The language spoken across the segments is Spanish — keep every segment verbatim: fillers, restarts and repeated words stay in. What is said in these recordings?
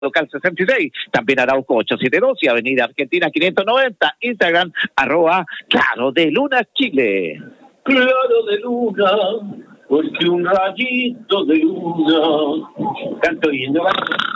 local sesenta y seis, también Arauco ochocientos setenta y dos y Avenida Argentina quinientos noventa, Instagram, arroba Claro de Luna Chile. Claro de Luna, porque un rayito de luna. ¿Canto bien, no?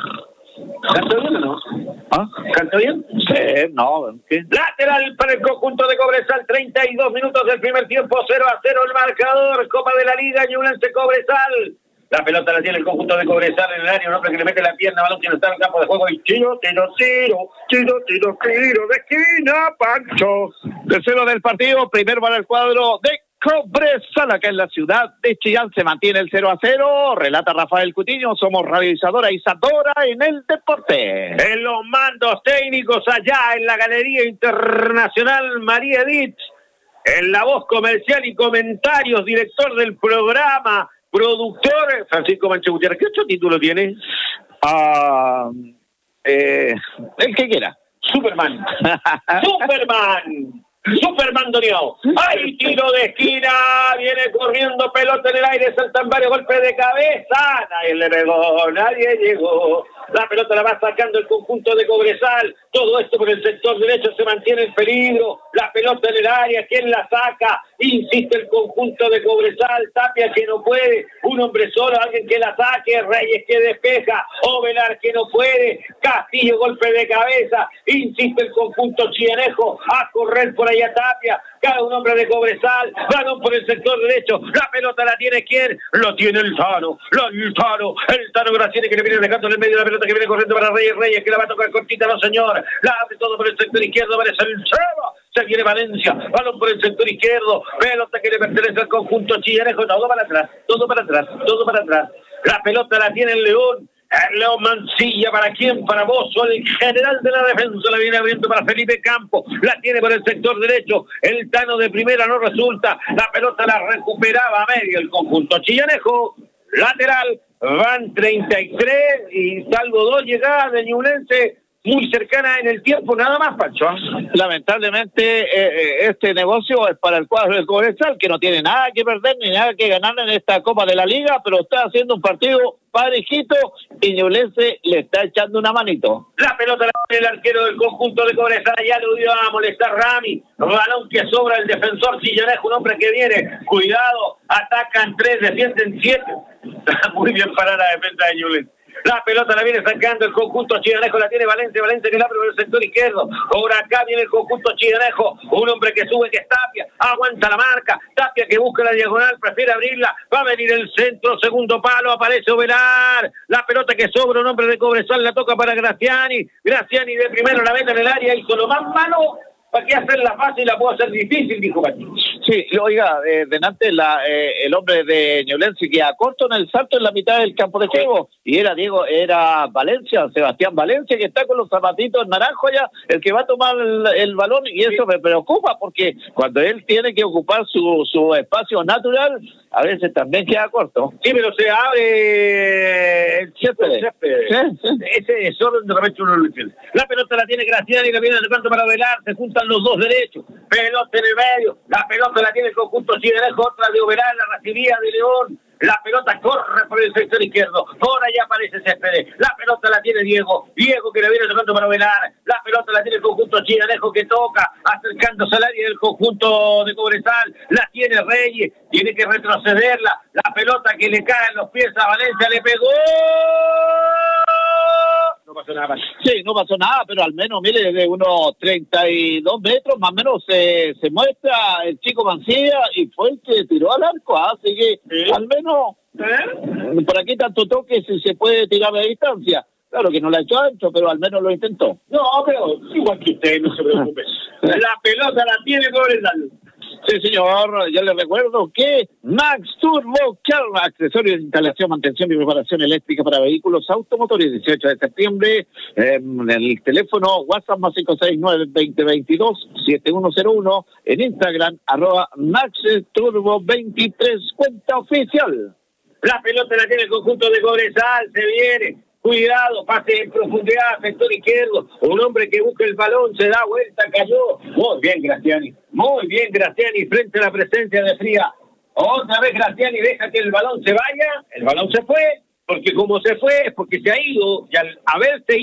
¿Canto bien o no? ¿Ah? ¿Canto bien? Sí, no. ¿Qué? Lateral para el conjunto de Cobresal, treinta y dos minutos del primer tiempo, cero a cero el marcador, Copa de la Liga, Ñublense Cobresal. La pelota la tiene el conjunto de Cobresal en el área, un hombre que le mete la pierna, balón que no está en el campo de juego y tiro, tiro, tiro, tiro, tiro, tiro de esquina, Pancho. Tercero del partido, primero para el cuadro de Cobresal, acá en la ciudad de Chillán, se mantiene el cero a cero, relata Rafael Cutiño, somos realizadora Isadora en el deporte. En los mandos técnicos allá en la Galería Internacional María Edith, en la voz comercial y comentarios, director del programa, productor, Francisco Manche Gutiérrez. ¿Qué otro título tiene? Ah, eh, el que quiera. Superman. Superman. Superman Doniao. ¡Ay, tiro de esquina! Viene corriendo, pelota en el aire, saltan varios golpes de cabeza. Nadie le pegó, nadie llegó. La pelota la va sacando el conjunto de Cobresal. Todo esto por el sector derecho se mantiene en peligro. La pelota en el área, ¿quién la saca? Insiste el conjunto de Cobresal. Tapia que no puede. Un hombre solo, alguien que la saque. Reyes que despeja. Ovelar que no puede. Castillo, golpe de cabeza. Insiste el conjunto chilenejo a correr por ahí a Tapia. Cada un hombre de Cobresal. Balón por el sector derecho. La pelota la tiene ¿quién? Lo tiene el Tano. Lo, el Tano. El Tano Graciani que le viene dejando en el medio de la pelota que viene corriendo para Reyes. Reyes que la va a tocar cortita, no señor. La abre todo por el sector izquierdo. Parece el Seba. Se viene Valencia. Balón por el sector izquierdo. Pelota que le pertenece al conjunto chilenejo. Todo para atrás. Todo para atrás. Todo para atrás. La pelota la tiene el León. El León Mancilla, ¿para quién? Para Bozo, el general de la defensa, la viene abriendo para Felipe Campo, la tiene por el sector derecho, el Tano de primera no resulta, la pelota la recuperaba a medio el conjunto chillanejo, lateral, van treinta y tres y salvo dos llegadas de Ñublense, muy cercana en el tiempo, nada más, Pancho. Lamentablemente, eh, este negocio es para el cuadro del Cobresal, que no tiene nada que perder ni nada que ganar en esta Copa de la Liga, pero está haciendo un partido parejito y Ñublense le está echando una manito. La pelota la tiene el arquero del conjunto de Cobresal, ya lo dio a molestar Rami, balón que sobra el defensor chillanejo, un hombre que viene, cuidado, atacan tres, defienden siete. Muy bien para la defensa de Ñublense. La pelota la viene sacando el conjunto chillanejo, la tiene Valencia, Valencia que la abre por el sector izquierdo. Por acá viene el conjunto chillanejo, un hombre que sube que es Tapia, aguanta la marca, Tapia que busca la diagonal, prefiere abrirla, va a venir el centro, segundo palo, aparece Ovelar, la pelota que sobra, un hombre de Cobresal, la toca para Graciani, Graciani de primero la mete en el área, hizo lo más malo. ¿Para qué hacerla fácil? La puedo hacer difícil, dijo Pachi. Sí, oiga, eh, delante la, eh, el hombre de Ñublense que a corto en el salto en la mitad del campo de juego, y era Diego, era Valencia, Sebastián Valencia, que está con los zapatitos naranjos ya, el que va a tomar el, el balón, y eso sí me preocupa, porque cuando él tiene que ocupar su, su espacio natural, a veces también queda corto. Sí, pero se abre el césped. Sí, sí. Ese desorden de repente uno lo entiende. La pelota la tiene Graciani, la viene de tanto para Ovelar, se juntan los dos derechos, pelota en el medio, la pelota la tiene el conjunto chilenejo, otra de Ovelar, la recibía de León, la pelota corre por el sector izquierdo, por allá aparece Céspedes, la pelota la tiene Diego, Diego que le viene tocando para Ovelar, la pelota la tiene el conjunto chilenejo que toca, acercándose al área del conjunto de Cobresal, la tiene Reyes, tiene que retrocederla, la pelota que le cae en los pies a Valencia, le pegó. No pasó nada. Sí, no pasó nada, pero al menos, mire, de unos treinta y dos metros, más o menos, se, se muestra el chico Mancilla y fue el que tiró al arco, así que ¿sí? Al menos, ¿eh? Por aquí tanto toque si se puede tirar a distancia. Claro que no la echó adentro, pero al menos lo intentó. No, pero igual que usted, no se preocupe. La pelota la tiene Cobresal. Sí, señor, yo le recuerdo que Max Turbo Car, accesorios de instalación, mantención y reparación eléctrica para vehículos automotores, dieciocho de septiembre, eh, en el teléfono WhatsApp más cinco seis nueve, veinte veintidós, siete uno cero uno, en Instagram, arroba Max Turbo veintitrés, cuenta oficial. La pelota la tiene el conjunto de Cobresal, se viene. Cuidado, pase en profundidad, sector izquierdo. Un hombre que busca el balón, se da vuelta, cayó. Muy bien, Graciani. Muy bien, Graciani, frente a la presencia de Fría. Otra vez Graciani deja que el balón se vaya. El balón se fue. porque como se fue, es porque se ha ido, y al haberse